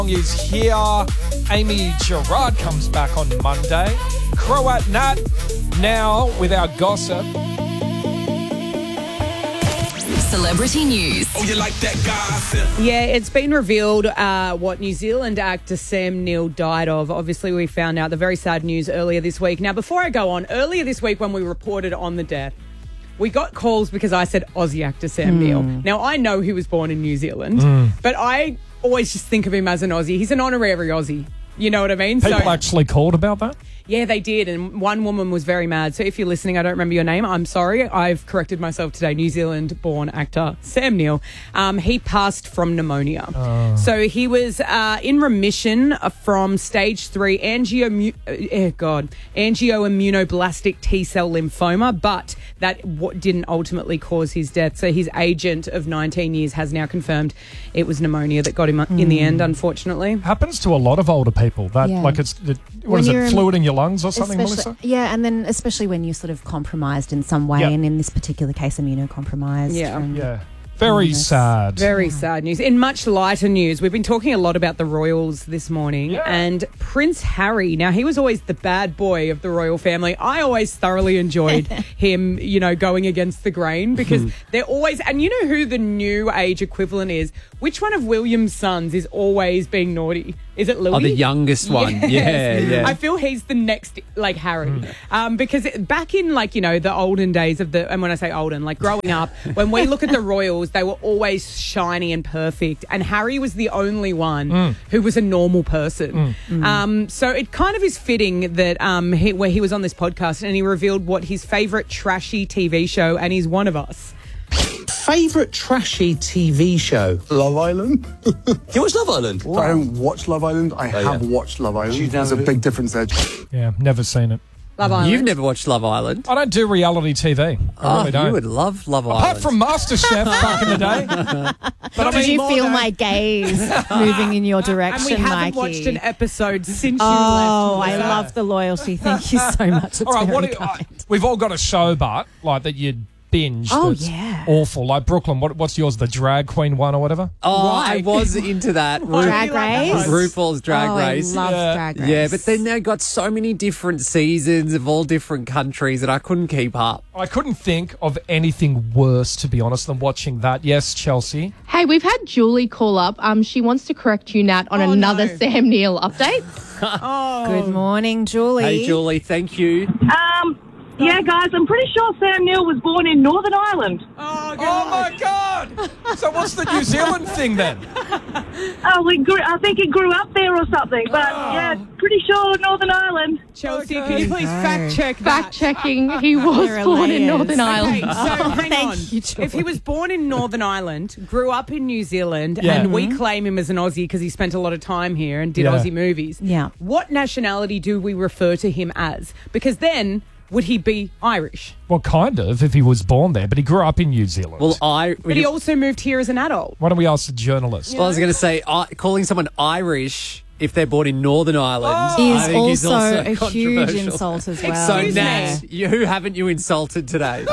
is here. Amy Gerard comes back on Monday. Croat Nat now with our gossip. Celebrity news. Oh, you like that gossip? Yeah, it's been revealed what New Zealand actor Sam Neill died of. Obviously, we found out the very sad news earlier this week. Now, before I go on, earlier this week when we reported on the death, we got calls because I said Aussie actor Sam Neill. Now, I know he was born in New Zealand, but I always just think of him as an Aussie. He's an honorary Aussie. You know what I mean? People actually called about that? Yeah, they did. And one woman was very mad. So if you're listening, I don't remember your name. I'm sorry. I've corrected myself today. New Zealand-born actor Sam Neill. He passed from pneumonia. So he was in remission from stage 3 angioimmunoblastic T-cell lymphoma, but that didn't ultimately cause his death. So his agent of 19 years has now confirmed it was pneumonia that got him in the end, unfortunately. Happens to a lot of older people. That fluid in your lungs or something, Melissa? Yeah, and then especially when you're sort of compromised in some way, and in this particular case, immunocompromised. Yeah. Very sad. Very sad news. In much lighter news, we've been talking a lot about the royals this morning, and Prince Harry. Now, he was always the bad boy of the royal family. I always thoroughly enjoyed him, going against the grain, because they're always, and you know who the new age equivalent is? Which one of William's sons is always being naughty? Is it Louis? Oh, the youngest one. Yes. Yeah. I feel he's the next, Harry. Because back in, the olden days and when I say olden, growing up, when we look at the royals, they were always shiny and perfect. And Harry was the only one who was a normal person. So it kind of is fitting that where he was on this podcast and he revealed what his favourite trashy TV show, and he's one of us. Favourite trashy TV show? Love Island. You watch Love Island? I don't watch Love Island. I have watched Love Island. There's a big difference there. Yeah, never seen it. Love Island. You've never watched Love Island? I don't do reality TV. I really don't. You would love Love Island. Apart from MasterChef back in the day. But Did you feel my gaze moving in your direction, And we haven't Mikey? watched an episode since you left. Oh, I love the loyalty. Thank you so much. It's all right, very kind. we've all got a show, but that you'd binge. Oh, that's yeah. awful. Like Brooklyn, what's yours? The drag queen one or whatever? Oh, Why? I was into that. Drag Race? RuPaul's Drag Race. I love Drag Race. Yeah, but then they got so many different seasons of all different countries that I couldn't keep up. I couldn't think of anything worse, to be honest, than watching that. Yes, Chelsea? Hey, we've had Julie call up. She wants to correct you, Nat, on another Sam Neill update. Good morning, Julie. Hey, Julie, thank you. Yeah, guys, I'm pretty sure Sam Neill was born in Northern Ireland. Oh, my God! So what's the New Zealand thing then? I think he grew up there or something, but yeah, pretty sure Northern Ireland. Chelsea, can you please fact check that? Fact checking, he was born in Northern Ireland. Okay, so hang on. you, Julie. If he was born in Northern Ireland, grew up in New Zealand, and we claim him as an Aussie because he spent a lot of time here and did Aussie movies, what nationality do we refer to him as? Because then, would he be Irish? Well, kind of, if he was born there, but he grew up in New Zealand. Well, But he also moved here as an adult. Why don't we ask the journalist? Well, I was going to say, calling someone Irish if they're born in Northern Ireland I think is also also a huge controversial. insult as well. So, Excuse Nat, who haven't you insulted today?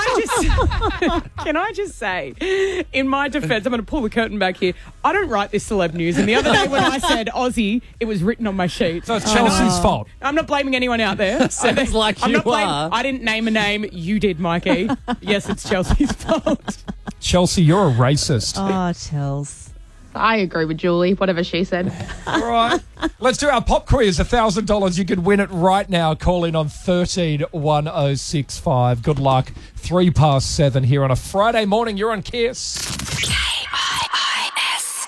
Can I just say, in my defence, I'm going to pull the curtain back here. I don't write this celeb news, and the other day when I said Aussie, it was written on my sheet. So it's Chelsea's fault. I'm not blaming anyone out there. Sounds like I'm you not blaming- are. I didn't name a name. You did, Mikey. Yes, it's Chelsea's fault. Chelsea, you're a racist. Oh, Chels. I agree with Julie, whatever she said. All right. Let's do our pop quiz. $1,000. You could win it right now. Call in on 131065. Good luck. 7:03 here on a Friday morning. You're on Kiss. KIIS.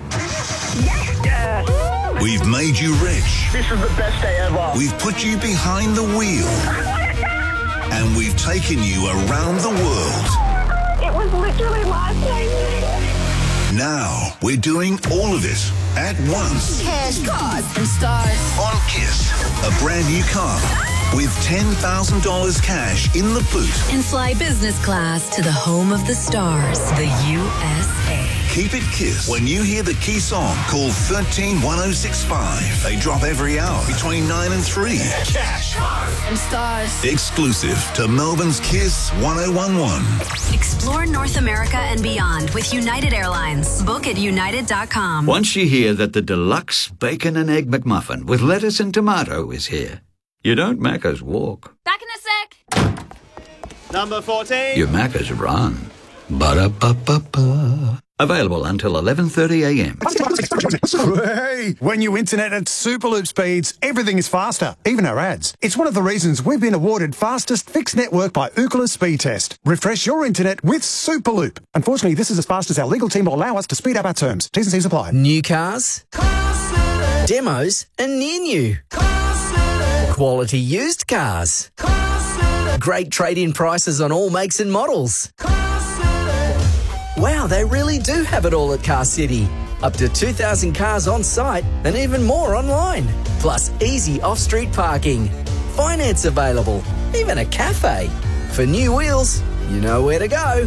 We've made you rich. This is the best day ever. We've put you behind the wheel. And we've taken you around the world. It was literally life-changing. Now we're doing all of it at once. Cash, cars, and stars. On Kiss, a brand new car with $10,000 cash in the boot. And fly business class to the home of the stars, the USA. Keep it Kiss. When you hear the key song, call 131065. They drop every hour between 9 and 3. Cash and stars. Exclusive to Melbourne's Kiss 1011. Explore North America and beyond with United Airlines. Book at united.com. Once you hear that the deluxe bacon and egg McMuffin with lettuce and tomato is here, you don't Macca's walk. Back in a sec. Number 14. You Macca's run. Ba-da-ba-ba-ba. Available until 11:30 a.m. Hey, when you internet at Superloop speeds, everything is faster, even our ads. It's one of the reasons we've been awarded fastest fixed network by Ookla Speed Test. Refresh your internet with Superloop. Unfortunately, this is as fast as our legal team will allow us to speed up our terms. T's and C's apply. New cars, demos, and near new. Quality used cars. Great trade-in prices on all makes and models. Wow, they really do have it all at Car City. Up to 2,000 cars on site and even more online. Plus easy off-street parking. Finance available. Even a cafe. For new wheels, you know where to go.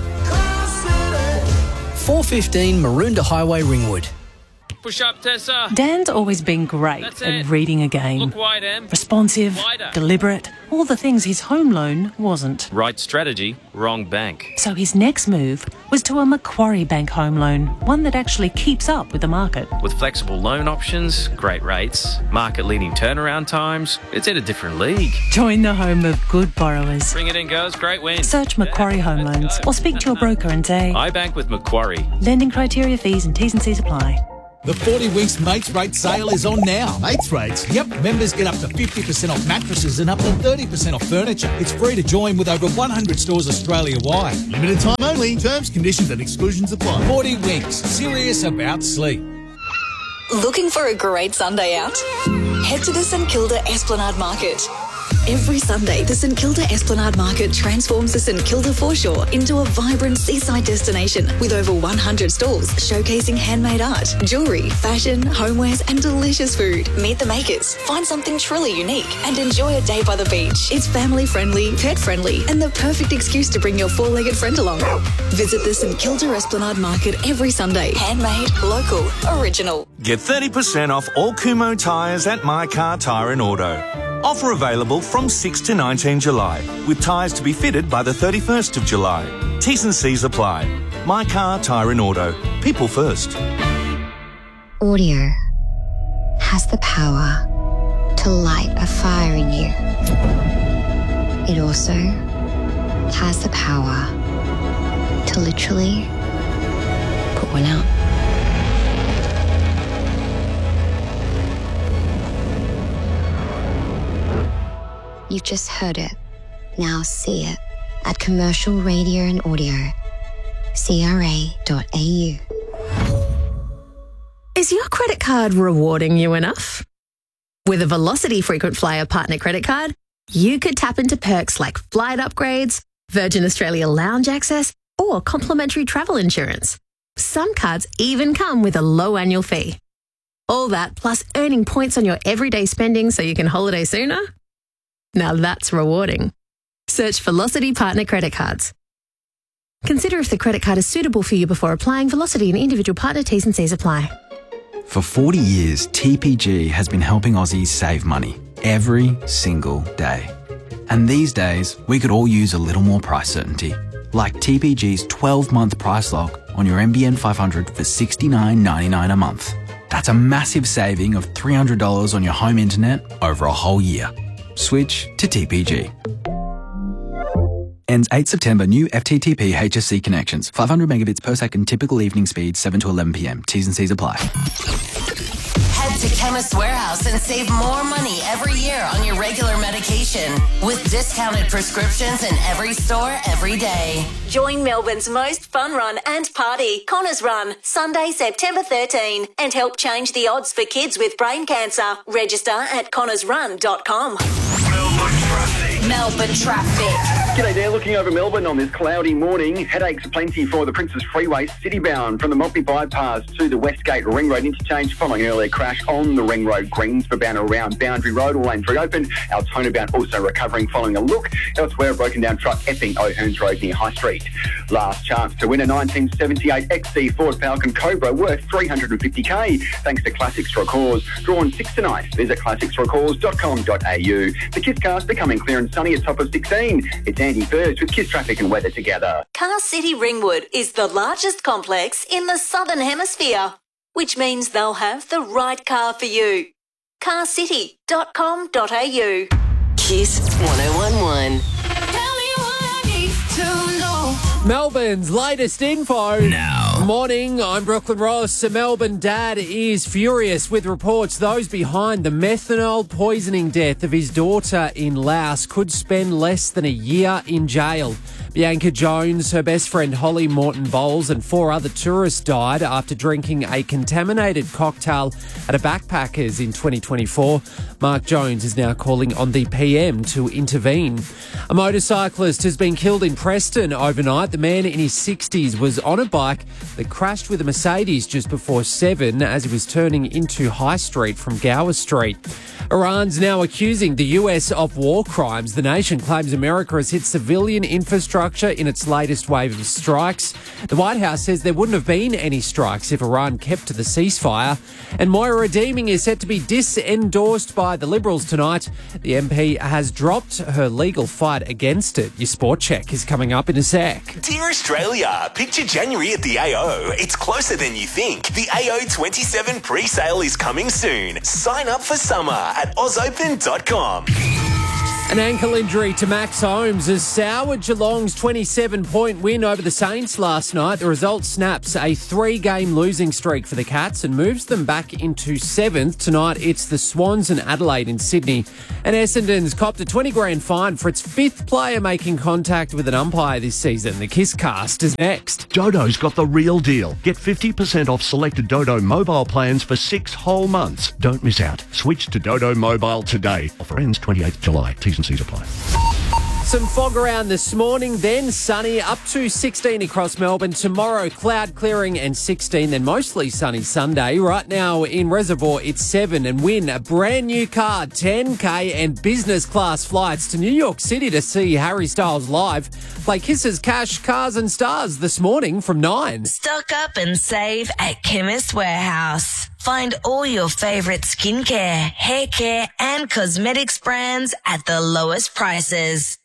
415 Maroondah Highway, Ringwood. Push up, Tessa. Dan's always been great at reading a game. Look wide, Em. Responsive, Wider. deliberate, all the things his home loan wasn't. Right strategy, wrong bank. So his next move was to a Macquarie Bank home loan, one that actually keeps up with the market. With flexible loan options, great rates, market-leading turnaround times, it's in a different league. Join the home of good borrowers. Bring it in, girls. Great win. Search Macquarie Home Loans or speak to your broker and say, I bank with Macquarie. Lending criteria, fees and T's and C's apply. The 40 Winks Mates Rate sale is on now. Mates Rates? Yep, members get up to 50% off mattresses and up to 30% off furniture. It's free to join with over 100 stores Australia-wide. Limited time only. Terms, conditions and exclusions apply. 40 Winks. Serious about sleep. Looking for a great Sunday out? Head to the St Kilda Esplanade Market. Every Sunday, the St Kilda Esplanade Market transforms the St Kilda foreshore into a vibrant seaside destination with over 100 stalls showcasing handmade art, jewellery, fashion, homewares and delicious food. Meet the makers, find something truly unique and enjoy a day by the beach. It's family friendly, pet friendly and the perfect excuse to bring your four-legged friend along. Visit the St Kilda Esplanade Market every Sunday. Handmade, local, original. Get 30% off all Kumho tyres at My Car Tyre and Auto. Offer available from 6 to 19 July, with tyres to be fitted by the 31st of July. T's and C's apply. My Car, Tyre and Auto. People first. Audio has the power to light a fire in you. It also has the power to literally put one out. You've just heard it. Now see it at Commercial Radio and Audio, CRA.au. Is your credit card rewarding you enough? With a Velocity Frequent Flyer Partner Credit Card, you could tap into perks like flight upgrades, Virgin Australia lounge access, or complimentary travel insurance. Some cards even come with a low annual fee. All that plus earning points on your everyday spending so you can holiday sooner? Now that's rewarding. Search Velocity Partner Credit Cards. Consider if the credit card is suitable for you before applying. Velocity and individual partner T's and C's apply. For 40 years, TPG has been helping Aussies save money every single day. And these days, we could all use a little more price certainty. Like TPG's 12-month price lock on your NBN 500 for $69.99 a month. That's a massive saving of $300 on your home internet over a whole year. Switch to TPG. Ends 8 September. New FTTP HSC connections. 500 megabits per second. Typical evening speed 7 to 11 p.m. T's and C's apply. Head to Chemist Warehouse and save more money every year on your regular medication with discounted prescriptions in every store every day. Join Melbourne's most fun run and party, Connors Run, Sunday, September 13, and help change the odds for kids with brain cancer. Register at connorsrun.com. Melbourne traffic. Melbourne traffic. G'day there, looking over Melbourne on this cloudy morning. Headaches aplenty for the Princes Freeway citybound from the Maltby bypass to the Westgate Ring Road interchange following an earlier crash on the Ring Road Greensboro bound around Boundary Road. All lanes reopened. Altona bound also recovering following a look. Elsewhere, a broken down truck effing O'Hearns Road near High Street. Last chance to win a 1978 XC Ford Falcon Cobra worth $350k thanks to Classics for a Cause. Drawn 6 tonight. Visit classicsforacause.com.au. The Kiss Cast becoming clear and sunny at top of 16. It's Andy first with Kiss Traffic and Weather together. Car City Ringwood is the largest complex in the Southern Hemisphere, which means they'll have the right car for you. carcity.com.au. Kiss 1011. Melbourne's latest info. Now. Morning, I'm Brooklyn Ross. A Melbourne dad is furious with reports those behind the methanol poisoning death of his daughter in Laos could spend less than a year in jail. Bianca Jones, her best friend Holly Morton-Bowles and 4 other tourists died after drinking a contaminated cocktail at a backpackers in 2024. Mark Jones is now calling on the PM to intervene. A motorcyclist has been killed in Preston overnight. The man in his 60s was on a bike that crashed with a Mercedes just before 7 as he was turning into High Street from Gower Street. Iran's now accusing the US of war crimes. The nation claims America has hit civilian infrastructure in its latest wave of strikes. The White House says there wouldn't have been any strikes if Iran kept to the ceasefire. And Moira Deeming is set to be disendorsed by the Liberals tonight. The MP has dropped her legal fight against it. Your sport check is coming up in a sec. Dear Australia, picture January at the AO. It's closer than you think. The AO 27 pre-sale is coming soon. Sign up for summer at ausopen.com. An ankle injury to Max Holmes has soured Geelong's 27-point win over the Saints last night. The result snaps a 3-game losing streak for the Cats and moves them back into 7th. Tonight, it's the Swans and Adelaide in Sydney. And Essendon's copped a $20,000 fine for its 5th player making contact with an umpire this season. The Kiss Cast is next. Dodo's got the real deal. Get 50% off selected Dodo mobile plans for 6 whole months. Don't miss out. Switch to Dodo Mobile today. Offer ends 28th July. T's and C's apply. Some fog around this morning, then sunny, up to 16 across Melbourne. Tomorrow, cloud clearing and 16, then mostly sunny Sunday. Right now in Reservoir, it's 7 and win a brand new car, 10K and business class flights to New York City to see Harry Styles live. Play Kisses, Cash, Cars and Stars this morning from 9. Stock up and save at Chemist Warehouse. Find all your favourite skincare, hair care and cosmetics brands at the lowest prices.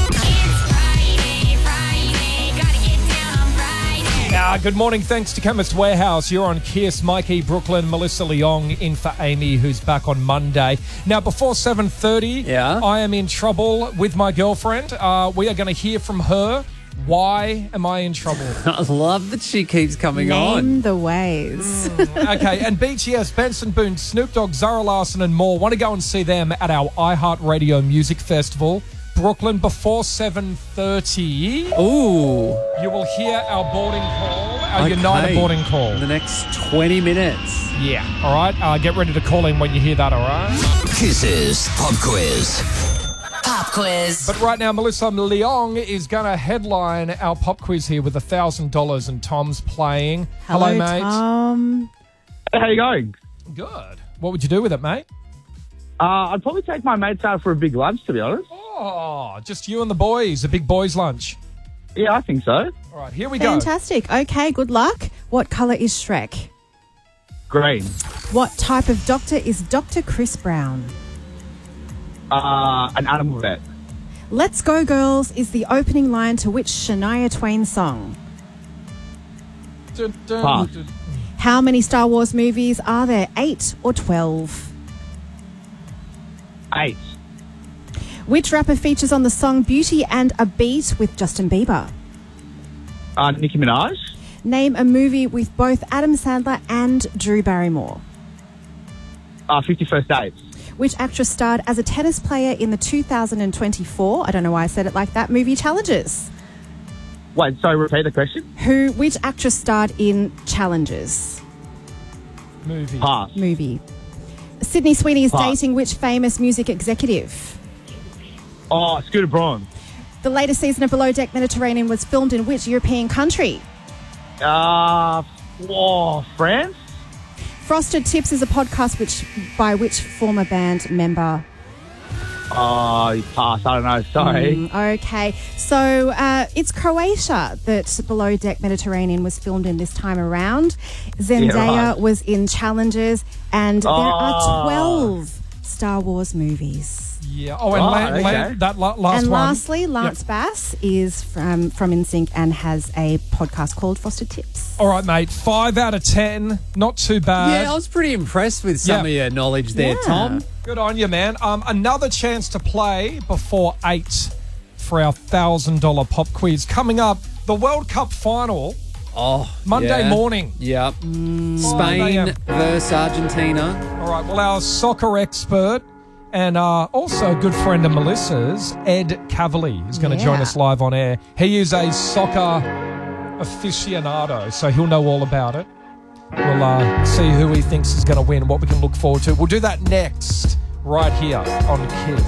Good morning. Thanks to Chemist Warehouse. You're on Kiss. Mikey, Brooklyn, Melissa Leong in for Amy, who's back on Monday. Now, before 7:30, I am in trouble with my girlfriend. We are going to hear from her. Why am I in trouble? I love that she keeps coming on. Name the ways. Okay, and BTS, Benson Boone, Snoop Dogg, Zara Larsson and more. Want to go and see them at our iHeartRadio Music Festival. Brooklyn, before 7:30. Ooh. You will hear our boarding call, our United boarding call. In the next 20 minutes. Yeah, all right? Get ready to call in when you hear that, all right? Kisses Pop Quiz. Pop Quiz. But right now, Melissa Leong is going to headline our pop quiz here with $1,000 and Tom's playing. Hello mate. Tom. How you going? Good. What would you do with it, mate? I'd probably take my mates out for a big lunch, to be honest. Oh, just you and the boys, a big boys' lunch. Yeah, I think so. All right, here we go. Fantastic. Okay, good luck. What colour is Shrek? Green. What type of doctor is Dr. Chris Brown? An animal vet. Let's Go Girls is the opening line to which Shania Twain song? Pass. How many Star Wars movies are there? 8 or 12? 8. Which rapper features on the song Beauty and a Beat with Justin Bieber? Nicki Minaj. Name a movie with both Adam Sandler and Drew Barrymore. 50 First Dates. Which actress starred as a tennis player in the 2024, I don't know why I said it like that, movie Challenges? Wait, sorry, repeat the question. Which actress starred in Challenges? Movie. Pass. Movie. Sydney Sweeney is Pass. dating which famous music executive? Oh, Scooter Braun. The latest season of Below Deck Mediterranean was filmed in which European country? France? Frosted Tips is a podcast by which former band member? Oh, pass. I don't know. Sorry. Okay. So it's Croatia that Below Deck Mediterranean was filmed in this time around. Zendaya was in Challenges, and there are 12 Star Wars movies. Yeah. Oh, and that last one. And lastly, Lance Bass is from NSYNC and has a podcast called Frosted Tips. All right, mate. 5 out of 10. Not too bad. Yeah, I was pretty impressed with some of your knowledge there, Tom. Good on you, man. Another chance to play before 8 for our $1,000 pop quiz. Coming up, the World Cup final. Monday morning. Yep. Spain versus Argentina. All right. Well, our soccer expert and also a good friend of Melissa's, Ed Cavalier, is going to join us live on air. He is a soccer aficionado, so he'll know all about it. We'll see who he thinks is going to win, what we can look forward to. We'll do that next, right here on Kiss.